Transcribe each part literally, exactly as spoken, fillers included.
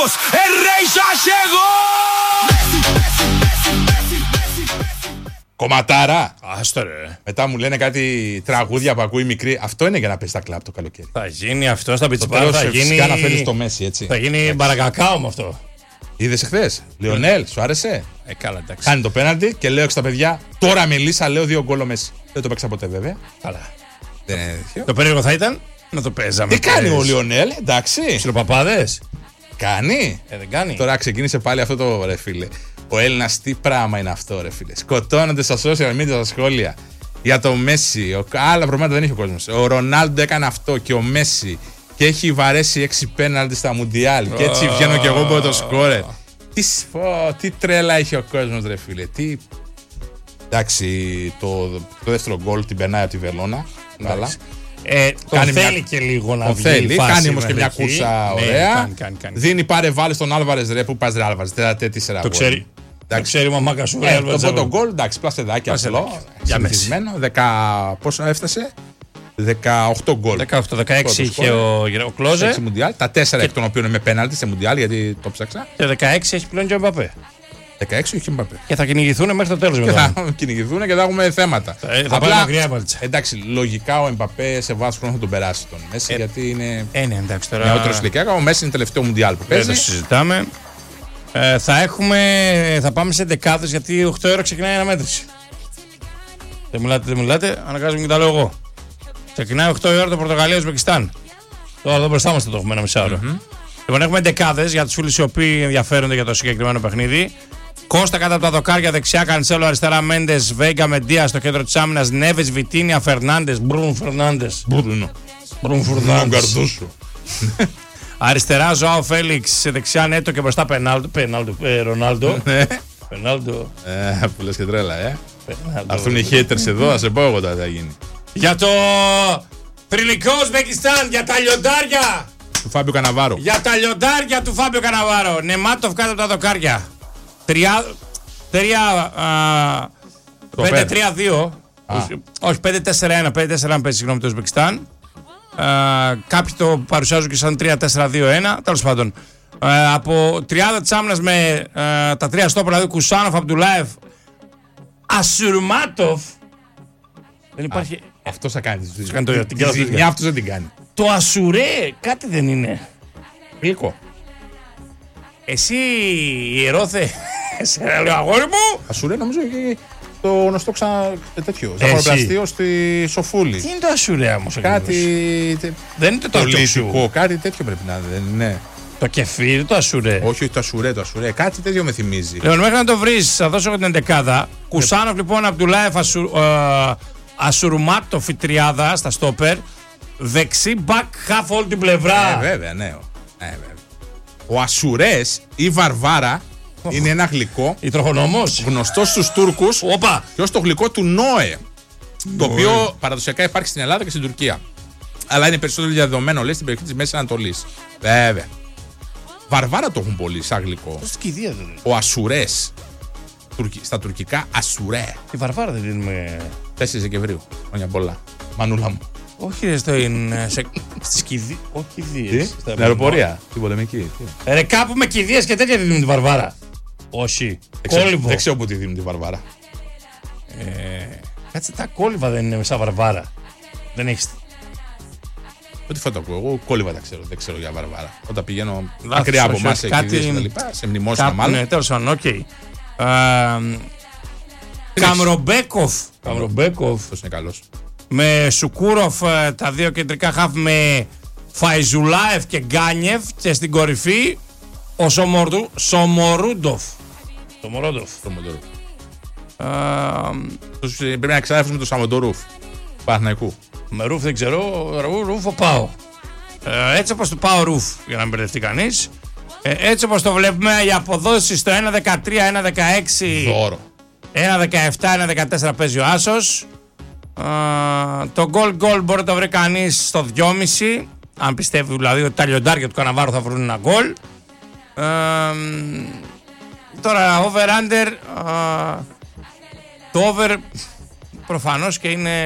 Ramos, el rey ya llegó. Κομματάρα. Άστο ρε. Μετά μου λένε κάτι τραγούδια που ακούει μικρή. Αυτό είναι για να πέσει στα κλαμπ το καλοκαίρι. Θα γίνει αυτό στα πιτσιπάρ. Τέλος, Θα γίνει. φυσικά να φέρεις το Μέση, έτσι. Θα γίνει μπαρακακάο με αυτό. Είδες εχθές, Λιονέλ, σου άρεσε? Ε, καλά, εντάξει. Κάνει το πέναλτι και λέω έξω τα παιδιά, τώρα Μελίσσα, λέω δύο γκολ ο Μέση. Δεν το παίξα ποτέ βέβαια. Καλά. Δεν είναι τέτοιο. Το περίεργο θα ήταν να το παίζαμε. Τι κάνει ο Λιονέλ, εντάξει. Ψιλοπαπάδες. Κάνει. Ε, δεν κάνει. Τώρα ξεκίνησε πάλι αυτό το ρε φίλε. Ο Έλληνας τι πράγμα είναι αυτό, ρε φίλε. Σκοτώνονται στα social media, στα σχόλια. Για το Μέση. Ο... Άλλα προβλήματα δεν είχε ο κόσμος. Ο Ρονάλντο έκανε αυτό και ο Μέση. Και έχει βαρέσει έξι πέναλτι στα Μουντιάλ. Και έτσι βγαίνω κι εγώ με το σκόρερ. Τι, φω, τι τρέλα έχει ο κόσμος, ρε φίλε. Τι... Εντάξει, το, το δεύτερο γκολ την περνάει από τη Βερόνα. Καλά. Ε, τον Κάνει θέλει μια... και λίγο να τον βγει. θέλει, Φάση κάνει όμως και μια εκεί. κούρσα Ναι, ωραία. κάνει, κάνει, κάνει. Δίνει πάρε βάλε στον Άλβαρες, ρε. Πού πας ρε Άλβαρες, τέσσερα Το ξέρει. Το ξέρει η μαμάκα σου. Ε, το πρώτο γκολ, εντάξει, πλασεδάκι απλό. Για συνηθισμένο. δέκα, πόσο έφτασε? δεκαοκτώ γκολ. δεκαοκτώ δεκαέξι είχε ο, ο Κλόζε. Τα τέσσερα εκ των οποίων είναι με πέναλτι σε Μουντιάλ, γιατί το ψάξα. Και δεκαέξι έχει πλέον και ο Μπαπέ. δεκαέξι όχι Μπαπέ. Και θα κυνηγηθούν μέχρι το τέλος Και μετά. θα κυνηγηθούν και θα έχουμε θέματα. Ε, θα πάει μακριά η βαλτσα. Εντάξει, λογικά ο Εμπαπέ σε βάθος χρόνου θα τον περάσει τον Μέση, Ε, γιατί είναι Ε, ναι, εντάξει τώρα. νεότερος ηλικιακά. Ο Μέση είναι τελευταίο Μουντιάλ που Δεν παίζει. το συζητάμε. Ε, θα έχουμε. Θα πάμε σε δεκάδες γιατί οκτώ ώρα ξεκινάει η αναμέτρηση. Δεν μιλάτε, δεν μιλάτε, αναγκάζομαι και τα λέω εγώ. Ξεκινάει οκτώ η ώρα το Πορτογαλία-Ουσμπεκιστάν. Τώρα εδώ μπροστά είμαστε το έχουμε ένα μισάωρο. Mm-hmm. Λοιπόν, έχουμε δεκάδες για τους φίλους οι οποίοι ενδιαφέρονται για το συγκεκριμένο παιχνίδι. Κώστα κάτω από τα δοκάρια δεξιά, Κανσέλο αριστερά, Μέντες, Βέγκα, Μεντία στο κέντρο της άμυνας, Νέβες, Βιτίνια, Φερνάντες, Μπρουν Φερνάντες. Μπούρνο. Μπρουν Τον Φερνάντες. καρδούσου. Αριστερά, Ζωάο Φέλιξ, σε δεξιά Νέτο και μπροστά Πενάλντο. Πενάλντο, ε, Ρονάλντο. Πενάλντο. Ε, που λες και τρέλα, ε. Πενάλντο. Θα έρθουν οι haters εδώ, θα σε πω εγώ τώρα τι θα γίνει. Για το θρυλικό Ουσμπεκιστάν, για τα λιοντάρια. Του Φάμπιο Καναβάρο. Για τα λιοντάρια του Φάμπιο Καναβάρο. Νεμάτοφ κάτω από τα δοκάρια. Τρία. Τρία. πέντε τρία δύο. Όχι, πέντε τέσσερα ένα. πέντε τέσσερα ένα παίζει, συγγνώμη, το Ουσμπεκιστάν. Κάποιοι το παρουσιάζουν και σαν τρία τέσσερα δύο ένα. Τέλος πάντων. Ε, από τριάδα της άμυνας με ε, τα τρία στόπερ, δηλαδή Κουσάνοφ, Αμπτουλάεφ, Ασουρμάτοφ. Δεν υπάρχει. Αυτό θα κάνει. Θα κάνει το- την Τη κάθε ζημιά αυτός δεν την κάνει. Το Ασουρέ, κάτι δεν είναι. Γλυκό. Εσύ ιερώθε. Σε λέω αγόρι μου. Ασουρέ νομίζω και το γνωστό ξανά τέτοιο. Εσύ. Ζαχαροπλαστείο στη Σοφούλη. Τι είναι το Ασουρέ όμως? Κάτι. Δεν είναι το Πολιτικό, τορκιό. κάτι τέτοιο πρέπει να είναι. δεν είναι. Το κεφίρι, το Ασουρέ. Όχι, όχι το Ασουρέ, το Ασουρέ. Κάτι τέτοιο με θυμίζει. Λοιπόν, μέχρι να το βρεις, θα δώσω εγώ την εντεκάδα. Κουσάνοφ λοιπόν, Αμπτουλάεφ, Ασου, ε, Ασουρουμάτοφ η τριάδα στα στόπερ. Δεξί back half όλη την πλευρά. Ε, βέβαια, ναι. Ε, βέβαια. Ο Ασουρές ή Βαρβάρα είναι ένα γλυκό Η τροχονόμος. γνωστό στους Τούρκους Όπα. και ως το γλυκό του Νόε. Το οποίο παραδοσιακά υπάρχει στην Ελλάδα και στην Τουρκία. Αλλά είναι περισσότερο διαδεδομένο, λέει, στην περιοχή της Μέσης Ανατολής. Βέβαια. Βαρβάρα το έχουν πολύ σαν γλυκό. Πώς κηδεία δεν είναι. Ο Ασουρές. Τουρκι- Στα τουρκικά Ασουρέ. Τη Βαρβάρα δεν δίνουμε. τέσσερις Δεκεμβρίου. Χρόνια πολλά. Μανούλα μου. Όχι, ρε, στο είναι. Σε... Στις κηδείες. Όχι κηδείες. Στα Στην αεροπορία. Την πολεμική. Τι? Ρε, κάπου με κηδείες και τέτοια δίνουν τη Βαρβάρα. Όχι. Δεν ξέρω- Κόλυβο. Δεν ξέρω που τη δίνουν τη Βαρβάρα. Ε, κάτσε, τα κόλυβα δεν είναι σαν Βαρβάρα. Δεν έχεις. Ό,τι φάω το ακούω. Εγώ κόλληβα τα ξέρω. Δεν ξέρω για Βαρβάρα. Όταν πηγαίνω Λάθος, μακριά από όχι, εμά όχι, σε κάτι- κηδείες και τα λοιπά, σε μνημόσυνα Κάπου, μάλλον. ναι, τέλος πάντων, οκ. Ε, Καμρομπέκοφ. Καμρομπέκοφ. Αυτός είναι καλός. Με Σουκούροφ ε, τα δύο κεντρικά χαφ με Φαϊζουλάεφ και Γκάνιεφ και στην κορυφή ο Σομορου, Σομορούντοφ. Σομορούντοφ. Το Μοντορούφ. Ε, Τους, ε, Πρέπει να εξάρευσουμε το Σαμοντορούφ. Παναθηναϊκού. με Ρουφ δεν ξέρω, Ρου- Ρουφ ο Πάο. Ε, έτσι όπως το Πάο Ρουφ, για να μην μπερδευτεί κανείς. Ε, έτσι όπως το βλέπουμε, οι αποδόσεις στο ένα δεκατρία, ένα δεκαέξι, Δώρο. ένα δεκαεπτά, ένα δεκατέσσερα παίζει ο Άσος. Ε, το goal goal μπορεί να το βρει κανείς στο δυόμισι. Αν πιστεύει δηλαδή ότι τα λιοντάρια του Καναβάρου θα βρουν ένα goal. Ε, τώρα over under. Ε, το over προφανώς και είναι.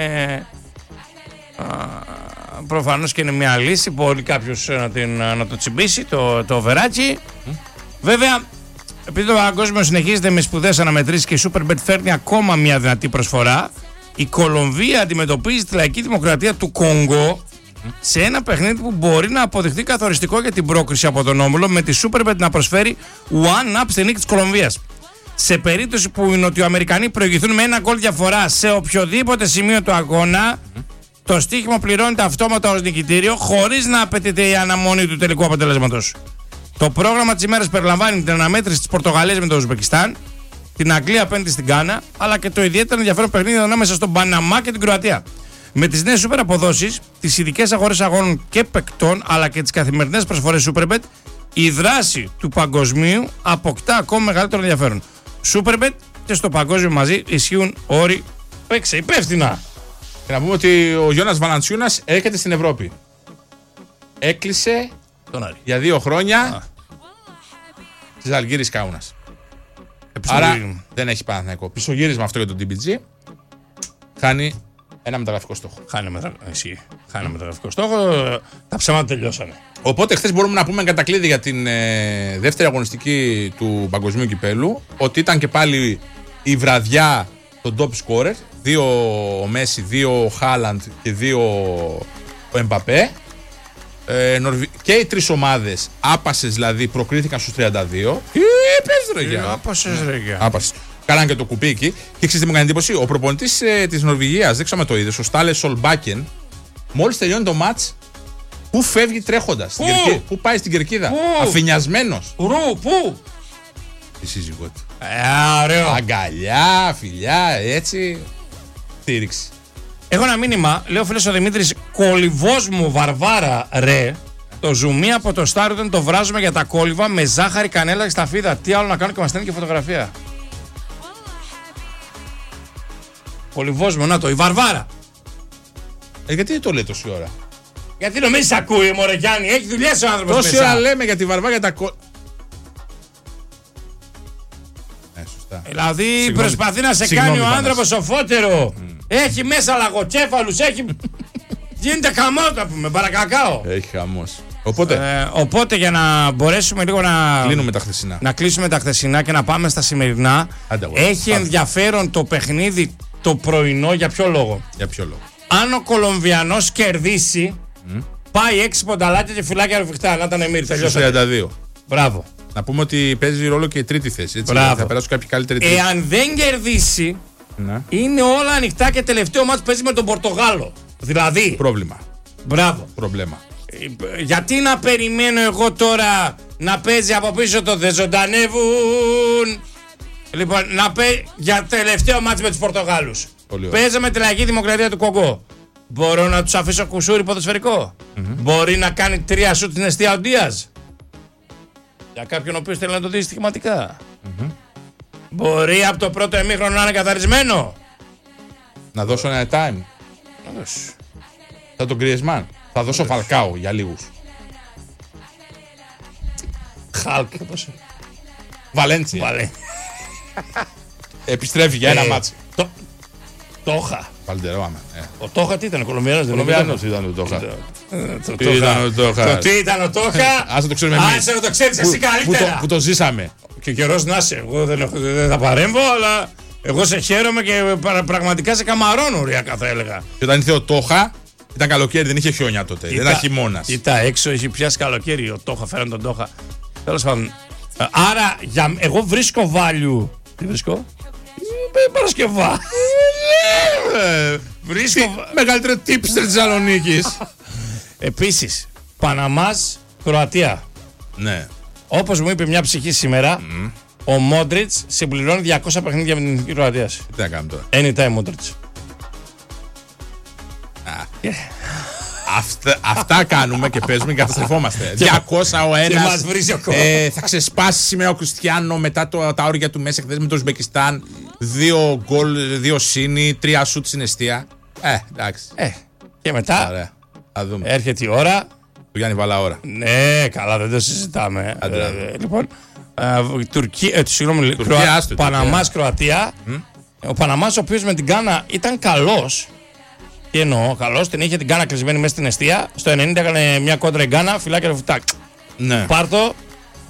Προφανώς και είναι μια λύση. Μπορεί κάποιος να, την, να το τσιμπήσει το, το οβεράκι. Mm. Βέβαια, επειδή το παγκόσμιο συνεχίζεται με σπουδαίες αναμετρήσεις και η Superbet φέρνει ακόμα μια δυνατή προσφορά, η Κολομβία αντιμετωπίζει τη λαϊκή δημοκρατία του Κονγκό σε ένα παιχνίδι που μπορεί να αποδειχθεί καθοριστικό για την πρόκριση από τον όμιλο, με τη Superbet να προσφέρει one-up στη νίκη της Κολομβίας. Σε περίπτωση που οι Νοτιοαμερικανοί προηγηθούν με ένα γκολ διαφορά σε οποιοδήποτε σημείο του αγώνα, mm-hmm. το στοίχημα πληρώνεται αυτόματα ως νικητήριο, χωρίς να απαιτείται η αναμονή του τελικού αποτελέσματος. Το πρόγραμμα της ημέρας περιλαμβάνει την αναμέτρηση της Πορτογαλίας με το Ουσμπεκιστάν, την Αγγλία απέναντι στην Γκάνα, αλλά και το ιδιαίτερα ενδιαφέρον παιχνίδι ανάμεσα στον Παναμά και την Κροατία. Με τις νέες σούπερ αποδόσεις, τις ειδικές αγορές αγώνων και παικτών, αλλά και τις καθημερινές προσφορές Superbet, η δράση του παγκοσμίου αποκτά ακόμα μεγαλύτερο ενδιαφέρον. Superbet και στο παγκόσμιο μαζί ισχύουν όροι. Παίξε υπεύθυνα. Και να πούμε ότι ο Γιώνας Βαλαντσιούνας έρχεται στην Ευρώπη. Έκλεισε τον Άρη για δύο χρόνια της Αλγύρης Κάουνας. Άρα δεν έχει Παναθηναϊκό. Πισωγύρισμα αυτό για τον ντι μπι τζι. Χάνει ένα μεταγραφικό στόχο. Χάνει, μετα... Χάνει μεταγραφικό στόχο. Τα ψέματα τελειώσανε. Οπότε χθες μπορούμε να πούμε κατακλείδη για την ε, δεύτερη αγωνιστική του Παγκοσμίου Κυπέλου ότι ήταν και πάλι η βραδιά των top scorers. Δύο ο Μέση, δύο ο Χάλαντ και δύο ο Εμπαπέ. Ε, και οι τρεις ομάδες άπασες δηλαδή προκρίθηκαν στους τριάντα δύο. Τι είπες ρε γεια. Άπασες ρε γεια. Άπασες. Κάναν και το κουπίκι. Και ξέρεις τι μου κάνει εντύπωση. Ο προπονητής ε, της Νορβηγίας, δεν ξέρω αν το είδες, ο Στάλε Σολμπάκεν, μόλις τελειώνει το μάτς, πού φεύγει τρέχοντας. Πού, πού πάει στην κερκίδα. Αφηνιασμένος. Πού, πού. Η σύζυγό του. Ε, ωραίο. Αγκαλιά, φιλιά, έτσι. Στήριξη. Έχω ένα μήνυμα, λέει ο φίλος ο Δημήτρης, κολυβός μου Βαρβάρα ρε. Το ζουμί από το Στάρ όταν το βράζουμε για τα κόλυβα με ζάχαρη, κανέλα και σταφίδα. Τι άλλο να κάνω και μας στέλνει και φωτογραφία. Κολυβός μου, να το, η Βαρβάρα. Ε, γιατί δεν το λέει τόση ώρα. Γιατί νομίζεις ακούει, μωρέ Γιάννη, έχει δουλειές ο άνθρωπος τόση μέσα. ώρα λέμε για τη Βαρβάρα για τα κόλυβα. Ε, σωστά. Δηλαδή Συγγνώμη. Προσπαθεί να σε Συγγνώμη, κάνει ο Βάνας. άνθρωπος σοφότερο. Mm. Έχει μέσα λαγοτσέφαλους, έχει... Γίνεται χαμός να πούμε, παρακακάω. Έχει χαμός. Οπότε, ε, οπότε για να μπορέσουμε λίγο να... κλείνουμε τα χθεσινά. Να κλείσουμε τα χθεσινά και να πάμε στα σημερινά. Άντε, έχει πάμε. ενδιαφέρον το παιχνίδι το πρωινό για ποιο λόγο. Για ποιο λόγο. Αν ο Κολομβιανός κερδίσει, mm. πάει έξι πονταλάκια και φυλάκια ρουφιχτά. Να ήταν Εμμύρ, στους τριάντα δύο. Μπράβο. Να πούμε ότι παίζει ρόλο και η τρίτη θέση. Έτσι, Μπράβο. θα περάσουν κάποιοι καλύτεροι τρίτη. Εάν δεν κερδίσει, να. είναι όλα ανοιχτά και τελευταίο μάτς παίζει με τον Πορτογάλο. Δηλαδή. Πρόβλημα. Μπράβο. Πρόβλημα. Γιατί να περιμένω εγώ τώρα να παίζει από πίσω το δεν ζωντανεύουν. Λοιπόν, να παίζει για τελευταίο μάτς με τους Πορτογάλους. Παίζαμε τη λαϊκή δημοκρατία του Κονγκό. Μπορώ να τους αφήσω κουσούρι ποδοσφαιρικό. Mm-hmm. Μπορεί να κάνει τρία σουτ στην εστία ο Ντίας. Για κάποιον ο οποίος θέλει να το δει στοιχηματικά. Mm-hmm. Μπορεί από το πρώτο εμίχρονο να είναι καθαρισμένο. Να δώσω ένα time. Να δώσω. Θα τον Griezmann. Θα δώσω Φαλκάο για λίγους. Χάλκ. Βαλέντσια. Βαλέ. Επιστρέφει για ένα ε, μάτσο. Το... Τόχα. Παλτερό, άμα. Ε. Ο Τόχα τι ήταν, Κολομβιανός δεν Κολομβιανός ήταν ο Τόχα. Τι ήταν ο Τόχα. Το τι ήταν ο Τόχα. Άσε το ξέρουμε εμείς. Άσε να το ξέρεις εσύ καλύτερα. Που το ζήσαμε. Και καιρός να είσαι. Εγώ δεν θα παρέμβω, αλλά εγώ σε χαίρομαι και πραγματικά σε καμαρώνω ωριακά θα έλεγα. Και όταν ήρθε ο Τόχα, ήταν καλοκαίρι, δεν είχε χιόνια τότε. Δεν ήταν χειμώνας. Κοίτα, έξω έχει πιάσει καλοκαίρι. Ο Τόχα, φέραν τον Τόχα. Τέλος πάντων. Άρα, για, εγώ βρίσκω value. Τι βρίσκω? Παρασκευά. Βρίσκω. Μεγαλύτερο tipster της Θεσσαλονίκης. Επίσης, Παναμάς, Κροατία. Ναι. Όπως μου είπε μια ψυχή σήμερα, mm. ο Μόντριτς συμπληρώνει διακόσια παιχνίδια με την εθνική Κροατία. Τι να κάνουμε τώρα. Anytime Μόντριτς. Yeah. Αυτά, αυτά κάνουμε και παίζουμε και καταστρεφόμαστε. διακόσια ο ένας. Μας βρίζει ο ε, θα ξεσπάσει σήμερα ο Κριστιάνο μετά το, τα όρια του Μέση χθες με το Ουσμπεκιστάν. Δύο γκολ, δύο σίνι, τρία σουτ στην εστία. Ε, εντάξει. Ε, και μετά Ωραία. Θα δούμε. Έρχεται η ώρα. Του Γιάννη Βαλαώρα. Ναι, καλά, δεν το συζητάμε. Ε, ε, λοιπόν, ε, Τουρκία, ε, συγγνώμη, Τουρκία, Παναμάς, Κροατία. Mm. Ο Παναμάς, ο οποίος με την Γκάνα ήταν καλός. Τι εννοώ, καλός, την είχε την Γκάνα κλεισμένη μέσα στην εστία. Στο ενενήντα έκανε μια κόντρα η Γκάνα, φυλάκια ρεφουτάκ. Ναι. Πάρτο και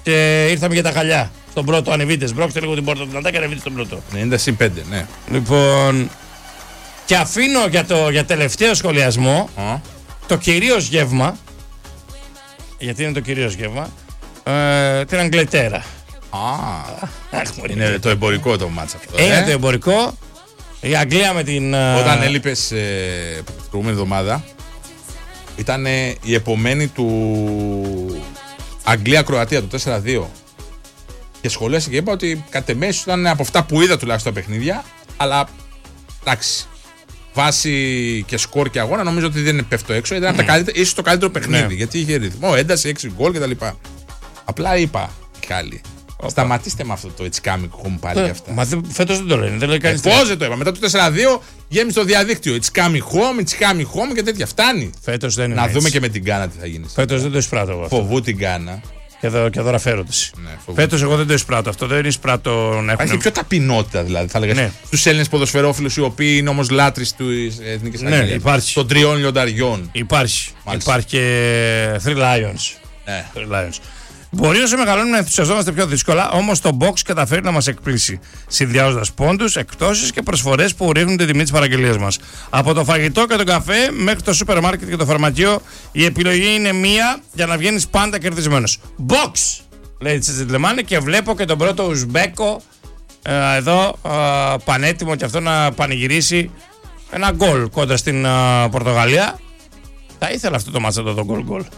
Και ήρθαμε για τα χαλιά. Στον πρώτο ανεβείτε, σμπρώξτε λίγο την πόρτα του Ατλαντά και ανεβείτε στον πρώτο. ενενήντα συν πέντε, ναι. Λοιπόν. Και αφήνω για, το, για τελευταίο σχολιασμό Α. το κυρίως γεύμα. Γιατί είναι το κυρίως γεύμα. Ε, την Αγγλετέρα. Α, είναι το εμπορικό το μάτσα αυτό. Είναι ε? το εμπορικό. Η Αγγλία με την. Όταν έλειπες ε, την προηγούμενη εβδομάδα, ήταν ε, η επομένη του Αγγλία-Κροατία, το τέσσερα δύο. Και σχολίασα και είπα ότι κατ' εμέ ήταν από αυτά που είδα τουλάχιστον τα παιχνίδια. Αλλά εντάξει. Βάση και σκορ και αγώνα, νομίζω ότι δεν είναι πέφτω έξω. Ήταν mm. από τα καλύτερα, ίσως το καλύτερο παιχνίδι. Ναι. Γιατί είχε ρυθμό, ένταση, έξι γκολ κτλ. Απλά είπα, Μιχάλη, σταματήστε με αυτό το ετσικάμικο μου πάλι για αυτά. Μα φέτος δεν το λένε. Δεν λέει κανείς. Πώς δεν το είπα. Μετά το τέσσερα δύο γέμισε το διαδίκτυο. Ετσικάμι home, ετσικάμι home και τέτοια. Φτάνει. Φέτος δεν είναι. Να έτσι. δούμε και με την Γκάνα τι θα γίνει. Φέτος δεν το εισπράττω εγώ. Φοβού την Γκάνα. Και, εδώ, και δώρα φέροντες. Ναι, φέτος εγώ δεν το εισπράττω. Αυτό δεν είναι εισπράττω να έχουν. Έχει πιο ταπεινότητα δηλαδή, θα έλεγα. Ναι. Στους Έλληνες ποδοσφαιρόφιλους οι οποίοι είναι όμως λάτρεις της Εθνικής Ναι, Αγγλίας. υπάρχει. Των τριών λιονταριών. Υπάρχει. Μάλιστα. Υπάρχει και Three Lions. Ναι. Three Lions. Μπορεί όσο μεγαλώνουμε να ενθουσιαζόμαστε πιο δύσκολα, όμως το box καταφέρει να μας εκπλήσει, συνδυάζοντας πόντους, εκπτώσεις και προσφορές που ρίχνουν τη τιμή της παραγγελίας μας. Από το φαγητό και τον καφέ μέχρι το σούπερ μάρκετ και το φαρμακείο, η επιλογή είναι μία για να βγαίνεις πάντα κερδισμένος. Box! Λέει τη Τζεντλεμάνε και βλέπω και τον πρώτο Ουσμπέκο ε, εδώ ε, πανέτοιμο και αυτό να πανηγυρίσει ένα γκολ κόντρα στην ε, Πορτογαλία. Θα ήθελα αυτό το μάτσα το δω γκολ γκολ.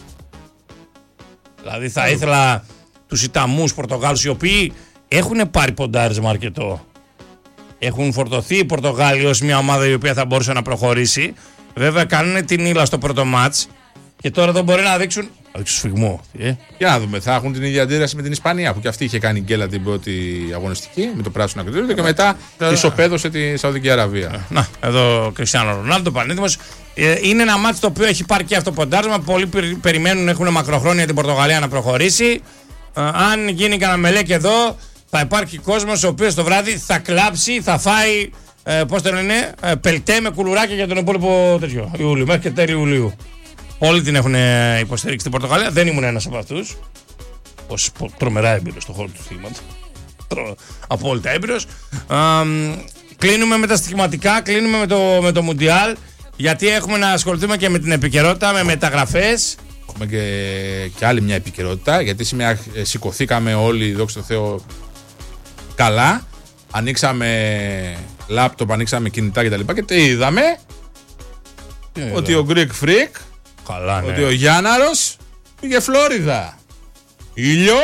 Δηλαδή θα ήθελα τους Ιταμούς Πορτογάλους οι οποίοι έχουν πάρει ποντάρισμα αρκετό. Έχουν φορτωθεί οι Πορτογάλοι ως μια ομάδα η οποία θα μπορούσε να προχωρήσει. Βέβαια κάνουν την ύλα στο πρώτο μάτς και τώρα δεν μπορεί να δείξουν. Θα δείξουν σφιγμό. Ε. Για να δούμε, θα έχουν την ίδια αντίδραση με την Ισπανία που και αυτή είχε κάνει γκέλα την πρώτη αγωνιστική με το πράσινο ακριτήριο και μετά ισοπαίδωσε τη Σαουδική Αραβία. Να, εδώ ο Κριστιάνο Ρονάλντο, πανέτοιμος. Ε, είναι ένα μάτι το οποίο έχει πάρει και αυτό ποντάρισμα. Πολλοί περιμένουν, έχουν μακροχρόνια την Πορτογαλία να προχωρήσει. Ε, αν γίνει κανένα μελέκι εδώ, θα υπάρχει κόσμος ο οποίος το βράδυ θα κλάψει, θα φάει. Ε, πώς το λένε, ε, πελτέ με κουλουράκια για τον υπόλοιπο τέτοιο Ιούλιο, μέχρι και τέλη Ιουλίου. Όλοι την έχουν υποστηρίξει στην Πορτογαλία. Δεν ήμουν ένας από αυτούς. Ως τρομερά έμπειρος στον χώρο του στοιχήματος. Απόλυτα έμπειρος. Κλείνουμε με τα στοιχηματικά, κλείνουμε με το, με το Μουντιάλ. Γιατί έχουμε να ασχοληθούμε και με την επικαιρότητα, με μεταγραφές. Έχουμε και, και άλλη μια επικαιρότητα. Γιατί σήμερα σηκωθήκαμε όλοι, δόξα τω Θεώ, καλά. Ανοίξαμε λάπτοπ, ανοίξαμε κινητά κτλ. Και, και τι είδαμε. Yeah, ότι ο Greek Freak, καλά, ναι. ότι ο Γιάνναρος πήγε Φλόριδα. Ήλιο,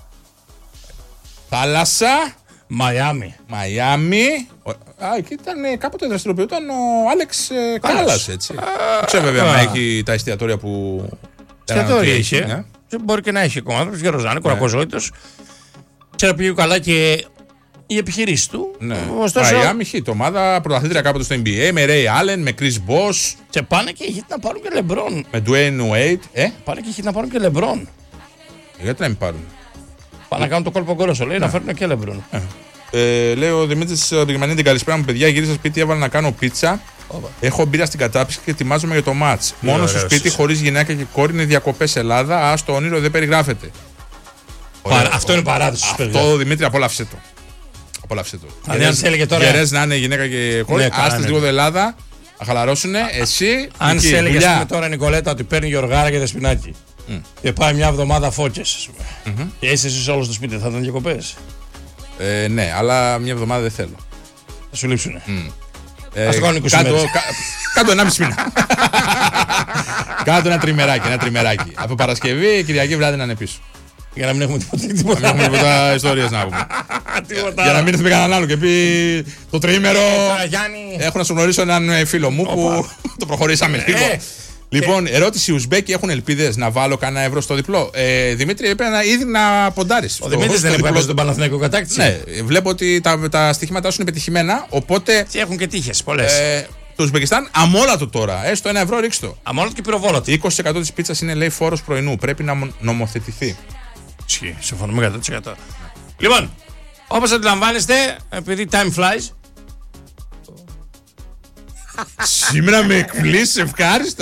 θάλασσα, Μαϊάμι. Μαϊάμι. Α, εκεί ήταν κάποτε δραστηριοποιούταν ο Άλεξ ε, Κάλλας, έτσι. Δεν ξέρω βέβαια αν έχει τα εστιατόρια που. Εστιατόρια είχε. Ναι. Μπορεί και να έχει ακόμα. Γεροζάνη, Κορακοζόητος. Ξέρω πήγε καλά και η επιχειρήση του. Ναι. Ωστόσο, Μαϊάμι είχε το ομάδα πρωταθλήτρια κάποτε στο N B A με Ray Allen, με Chris Bosh. Και πάνε και είχε να πάρουν και Λεμπρόν. Με Dwayne Wade. Ε? Πάνε και είχε να πάρουν και Λεμπρόν. Γιατί να μην πάρουν. Πάνε να κάνουν το κόλπο γκολόσο, λέει, να φέρουν και Λεμπρόν. Ε. Ε, λέει ο Δημήτρης Ριγμανίδη, καλησπέρα μου παιδιά. Γύρισα σπίτι, έβαλα να κάνω πίτσα. Όπα. Έχω μπύρα στην κατάψυξη και ετοιμάζομαι για το μάτς. Μόνο στο σπίτι, χωρίς γυναίκα και κόρη, είναι διακοπές Ελλάδα. Α, το όνειρο δεν περιγράφεται. Παρα... Αυτό είναι παράδοση. Αυτό Δημήτρη, απόλαυσε το. Απόλαυσε το. Αν σε έλεγε τώρα. Γερές να είναι γυναίκα και κόρη. Ναι, άστε λίγο την Ελλάδα. Να χαλαρώσουνε. Εσύ. Αν σε έλεγε τώρα Νικολέτα ότι παίρνει Γιωργάρα και δεσπινάκι. Mm. Και πάει μια εβδομάδα φώκες, ας πούμε. Mm-hmm. Και είσαι εσύ όλο στο σπίτι, θα ήταν διακοπές. Ε, ναι, αλλά μια εβδομάδα δεν θέλω. Θα σου λείψουνε. Mm. Ε, Ας το κάνουν είκοσι κάτω, μέρες. Κα, κάτω ενάμιση μήνα. Κάτω ένα τριμεράκι, ένα τριμεράκι. Από Παρασκευή, Κυριακή βράδυ να είναι πίσω. Για να μην έχουμε τίποτα. τίποτα. Να μην έχουμε τίποτα ιστορίες να πούμε. Για να μην έρθει με κανέναν άλλο και πει το τρίμερο. Έχω να σου γνωρίσω έναν φίλο μου που το προχωρήσαμε λίγο. Λοιπόν, ερώτηση: οι Ουσμπέκοι έχουν ελπίδες να βάλω κανένα ευρώ στο διπλό. Ε, Δημήτρη, έπρεπε να, ήδη να ποντάρεις. Ο Δημήτρης δεν έπρεπε στον Παναθηναϊκό κατάκτηση. Ναι, βλέπω ότι τα, τα στοιχήματά σου είναι πετυχημένα. Οπότε. Και έχουν και τύχες πολλές. Ε, το Ουσμπεκιστάν αμόλατο τώρα. Έστω ένα ευρώ, ρίξτε το. Αμόλατο και πυροβόλατο. είκοσι τοις εκατό της πίτσας είναι, λέει, φόρος πρωινού. Πρέπει να νομοθετηθεί. Ισχύει. Συμφωνούμε εκατό τοις εκατό. Λοιπόν, όπως αντιλαμβάνεστε, επειδή time flies. Σήμερα με εκπλήσεις ευχάριστα.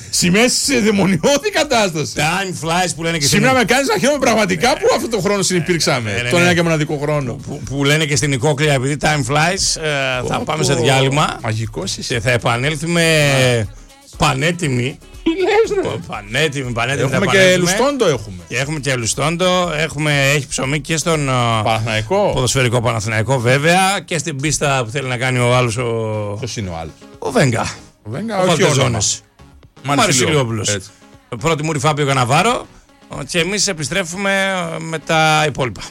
Σημαίνει σε δαιμονιώδη κατάσταση. Time flies που λένε και στην... Σήμερα με κάνεις να χαίρομαι πραγματικά που αυτό το χρόνο συνυπήρξαμε. Ναι, ναι, Τον ναι. ένα και μοναδικό χρόνο. Που, που λένε και στην Νικόκλια, επειδή time flies, ε, θα πάμε σε διάλειμμα. Μαγικός είσαι. Και θα επανέλθουμε πανέτοιμοι. Τι λες, ρε. Πανέτοιμοι, πανέτοιμοι. Έχουμε και Λουστόντο έχουμε. Και έχουμε και Λουστόντο. Έχουμε, έχει ψωμί και στον Παναθηναϊκό. ποδοσφαιρικό Παναθηναϊκό, βέβαια. Και στην πίστα που θέλει να κάνει ο άλλος. Ο, Ποιος είναι ο άλλος? ο Βέγγα. Ο Βέγγα, Ο όχι όνομα. Βαλτεζόνες. Ο Μαρισιλιόπουλος. Έτσι. Πρώτη μούρη Φάπιο Καναβάρο. Και εμείς επιστρέφουμε με τα υπόλοιπα.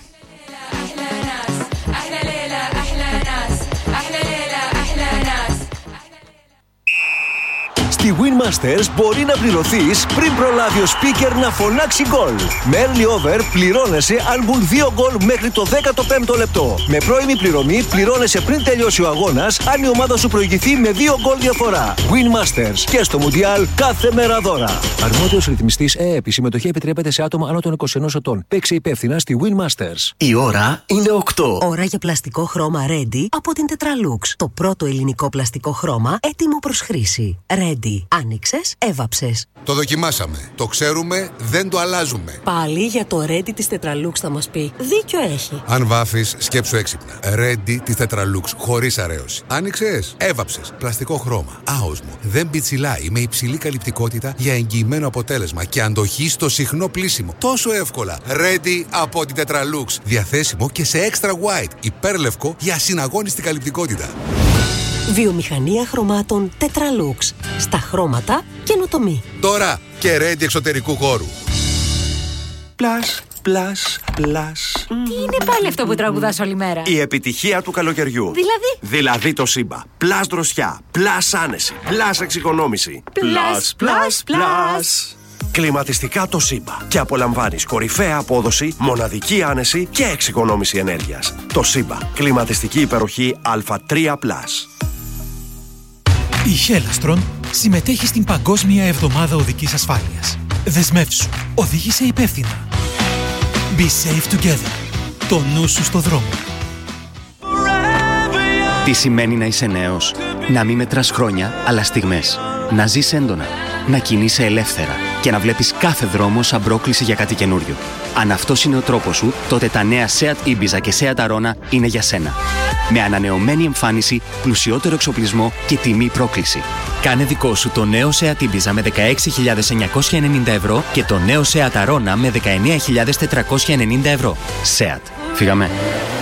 Στη Win Masters μπορεί να πληρωθείς πριν προλάβει ο speaker να φωνάξει γκολ. Με early over πληρώνεσαι αν μπουν δύο γκολ μέχρι το δέκατο πέμπτο λεπτό. Με πρώιμη πληρωμή πληρώνεσαι πριν τελειώσει ο αγώνας αν η ομάδα σου προηγηθεί με δύο γκολ διαφορά. Win Masters και στο Μουντιάλ κάθε μέρα δώρα. Αρμόδιος ρυθμιστής ΕΕΠ. Η συμμετοχή επιτρέπεται σε άτομα άνω των είκοσι ενός ετών. Παίξε υπεύθυνα στη Win Masters. Η ώρα είναι οκτώ. Ώρα για πλαστικό χρώμα Ready από την Tetralux. Το πρώτο ελληνικό πλαστικό χρώμα έτοιμο προς χρήση. Ready. Άνοιξες, έβαψες. Το δοκιμάσαμε. Το ξέρουμε, δεν το αλλάζουμε. Πάλι για το Ready της Tetralux θα μας πει. Δίκιο έχει. Αν βάφεις, σκέψου έξυπνα. Ready της Tetralux, χωρίς αρέωση. Άνοιξες, έβαψες. Πλαστικό χρώμα. Άοσμο. Δεν πιτσιλάει. Με υψηλή καλυπτικότητα για εγγυημένο αποτέλεσμα και αντοχή στο συχνό πλύσιμο. Τόσο εύκολα. Ready από την Tetralux. Διαθέσιμο και σε extra white. Υπέρλευκο για ασυναγώνιστη καλυπτικότητα. Βιομηχανία χρωμάτων Tetralux. Στα χρώματα καινοτομή. Τώρα και Ready εξωτερικού χώρου. Πλάς, πλάς, πλάς. Τι είναι πάλι αυτό που τραγουδάς όλη μέρα? Η επιτυχία του καλοκαιριού. Δηλαδή? Δηλαδή το Σύμπα. Πλάς δροσιά, πλάς άνεση, πλάς εξοικονόμηση. Πλάς, πλάς, πλάς. Κλιματιστικά το Σύμπα. Και απολαμβάνεις κορυφαία απόδοση, μοναδική άνεση και εξοικονόμηση ενέργειας. Το Σύμπα. Κλιματιστική υπεροχή Α τρία πλας. Η Χέλαστρον συμμετέχει στην Παγκόσμια Εβδομάδα Οδικής Ασφάλειας. Δεσμεύσου. Οδήγησε υπεύθυνα. Be safe together. Το νου σου στο δρόμο. Τι σημαίνει να είσαι νέος? Να μην μετράς χρόνια, αλλά στιγμές. Να ζεις έντονα. Να κινείσαι ελεύθερα. Και να βλέπεις κάθε δρόμο σαν πρόκληση για κάτι καινούριο. Αν αυτός είναι ο τρόπος σου, τότε τα νέα Seat Ibiza και Seat Arona είναι για σένα. Με ανανεωμένη εμφάνιση, πλουσιότερο εξοπλισμό και τιμή πρόκληση. Κάνε δικό σου το νέο Seat Ibiza με δεκαέξι χιλιάδες εννιακόσια ενενήντα ευρώ και το νέο Seat Arona με δεκαεννέα χιλιάδες τετρακόσια ενενήντα ευρώ. Seat. Φύγαμε.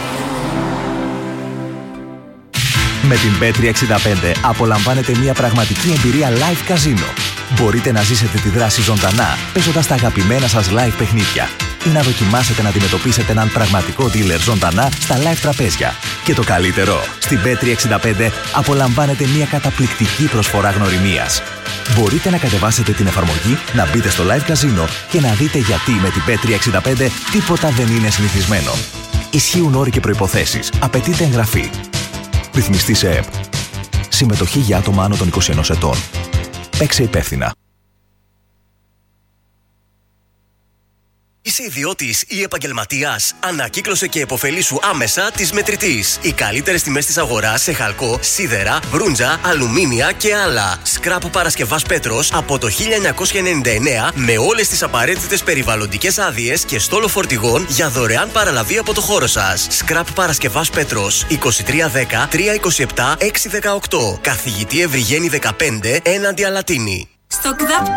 Με την μπετ τριακόσια εξήντα πέντε απολαμβάνετε μια πραγματική εμπειρία live καζίνο. Μπορείτε να ζήσετε τη δράση ζωντανά, παίζοντας τα αγαπημένα σας live παιχνίδια ή να δοκιμάσετε να αντιμετωπίσετε έναν πραγματικό dealer ζωντανά στα live τραπέζια. Και το καλύτερο, στην μπετ τριακόσια εξήντα πέντε απολαμβάνετε μια καταπληκτική προσφορά γνωριμίας. Μπορείτε να κατεβάσετε την εφαρμογή, να μπείτε στο live καζίνο και να δείτε γιατί με την μπετ τριακόσια εξήντα πέντε τίποτα δεν είναι συνηθισμένο. Ισχύουν όροι και προϋποθέσεις. Απαιτείται εγγραφή. Ρυθμιστής ΕΕΠ. Συμμετοχή για άτομα άνω των είκοσι ενός ετών. Παίξε υπεύθυνα. Είσαι ιδιώτης ή επαγγελματίας? Ανακύκλωσε και επωφελήσου άμεσα της Μετρητής. Οι καλύτερες τιμές της αγοράς σε χαλκό, σίδερα, μπρούντζα, αλουμίνια και άλλα. Σκράπ Παρασκευάς Πέτρος από το χίλια εννιακόσια ενενήντα εννέα με όλες τις απαραίτητες περιβαλλοντικές άδειες και στόλο φορτηγών για δωρεάν παραλαβή από το χώρο σας. Σκράπ Παρασκευάς Πέτρος είκοσι τρία δέκα τριακόσια είκοσι επτά έξι δεκαοκτώ. Καθηγητή Ευρυγένη δεκαπέντε έναντι Αλατίνη. Στο ΚΔΑΠ